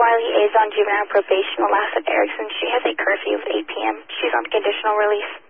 Marley is on juvenile probation. Alassa Erickson. She has a curfew of 8 p.m. She's on conditional release.